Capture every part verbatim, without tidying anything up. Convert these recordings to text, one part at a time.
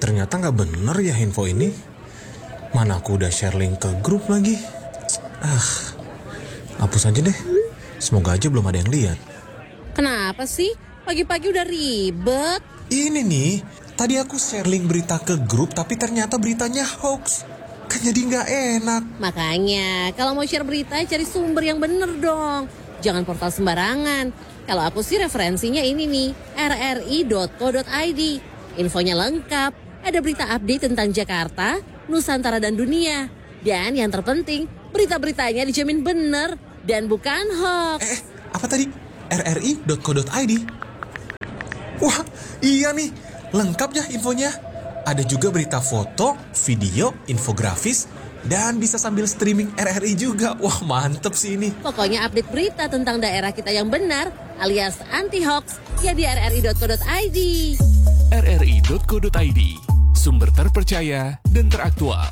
ternyata nggak bener ya info ini. Mana aku udah share link ke grup lagi. Ah, hapus aja deh. Semoga aja belum ada yang lihat. Kenapa sih? Pagi-pagi udah ribet. Ini nih, tadi aku share link berita ke grup tapi ternyata beritanya hoax. Kan jadi nggak enak. Makanya, kalau mau share berita cari sumber yang bener dong. Jangan portal sembarangan. Kalau aku sih referensinya ini nih, r r i dot co dot i d. Infonya lengkap, ada berita update tentang Jakarta, Nusantara dan dunia. Dan yang terpenting, berita-beritanya dijamin bener dan bukan hoax. Eh, apa tadi? r r i dot co dot i d? Wah, iya nih, lengkap ya infonya. Ada juga berita foto, video, infografis, dan bisa sambil streaming R R I juga. Wah, mantep sih ini. Pokoknya update berita tentang daerah kita yang benar, alias anti-hoax, ya di r r i dot co dot i d. r r i dot co dot i d, sumber terpercaya dan teraktual.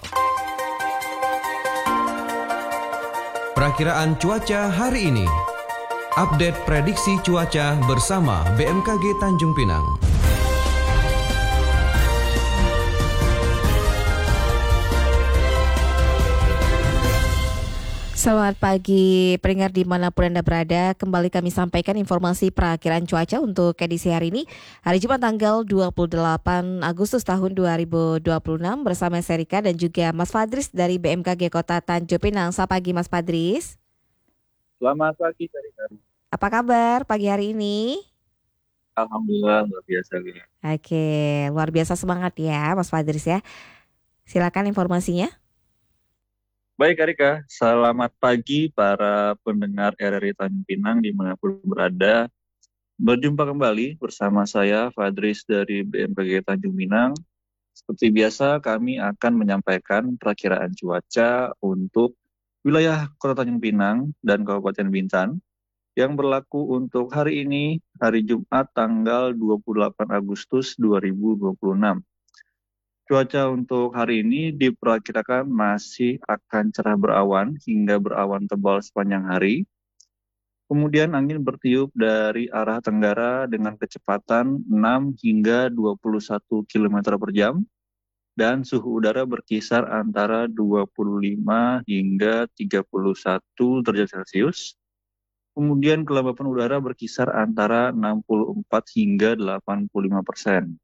Perakiraan cuaca hari ini. Update prediksi cuaca bersama B M K G Tanjung Pinang. Selamat pagi, pendengar dimanapun Anda berada. Kembali kami sampaikan informasi perakiraan cuaca untuk edisi hari ini, hari Jumat tanggal dua puluh delapan Agustus tahun dua ribu dua puluh enam bersama saya Rika dan juga Mas Fadris dari B M K G Kota Tanjung Pinang. Selamat pagi Mas Fadris. Selamat pagi Rika. Apa kabar pagi hari ini? Alhamdulillah luar biasa. Oke, luar biasa semangat ya Mas Fadris ya. Silakan informasinya. Baik Rika, selamat pagi para pendengar R R I Tanjung Pinang dimanapun berada. Berjumpa kembali bersama saya Fadris dari B M K G Tanjung Pinang. Seperti biasa kami akan menyampaikan perakiraan cuaca untuk wilayah Kota Tanjung Pinang dan Kabupaten Bintan yang berlaku untuk hari ini, hari Jumat tanggal dua puluh delapan Agustus dua ribu dua puluh enam. Cuaca untuk hari ini diperkirakan masih akan cerah berawan hingga berawan tebal sepanjang hari. Kemudian angin bertiup dari arah tenggara dengan kecepatan enam hingga dua puluh satu kilometer per jam. Dan suhu udara berkisar antara dua puluh lima hingga tiga puluh satu derajat Celcius. Kemudian kelembapan udara berkisar antara enam puluh empat hingga delapan puluh lima persen.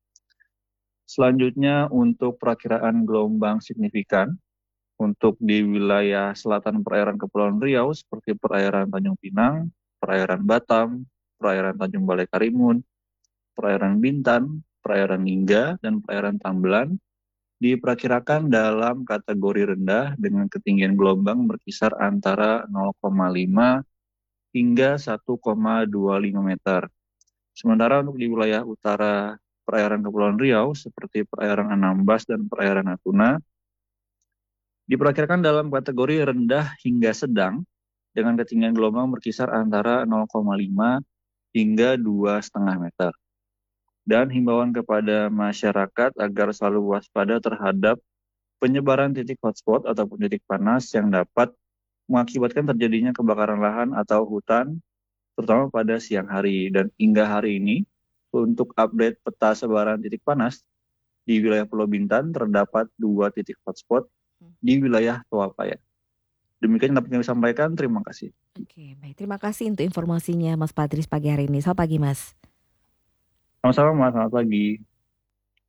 Selanjutnya untuk perakiraan gelombang signifikan untuk di wilayah selatan perairan Kepulauan Riau seperti perairan Tanjung Pinang, perairan Batam, perairan Tanjung Balai Karimun, perairan Bintan, perairan Lingga, dan perairan Tambelan diperkirakan dalam kategori rendah dengan ketinggian gelombang berkisar antara nol koma lima hingga satu koma dua lima meter. Sementara untuk di wilayah utara perairan Kepulauan Riau seperti perairan Anambas dan perairan Natuna diperkirakan dalam kategori rendah hingga sedang dengan ketinggian gelombang berkisar antara nol koma lima hingga dua koma lima meter. Dan himbauan kepada masyarakat agar selalu waspada terhadap penyebaran titik hotspot ataupun titik panas yang dapat mengakibatkan terjadinya kebakaran lahan atau hutan terutama pada siang hari. Dan hingga hari ini untuk update peta sebaran titik panas di wilayah Pulau Bintan terdapat dua titik hotspot di wilayah Tuapaya. Demikian yang dapat kami sampaikan. Terima kasih. Oke, baik. Terima kasih untuk informasinya Mas Fadris pagi hari ini. Selamat pagi Mas. Sama-sama Mas, selamat pagi.